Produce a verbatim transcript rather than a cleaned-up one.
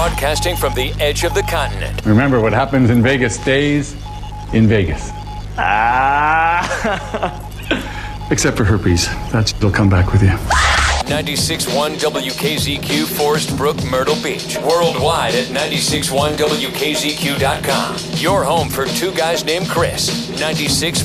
Broadcasting from the edge of the continent. Remember, what happens in Vegas stays in Vegas. Ah. Except for herpes. That will come back with you. ninety-six point one W K Z Q, Forest Brook, Myrtle Beach. Worldwide at ninety-six point one W K Z Q dot com. Your home for two guys named Chris. ninety-six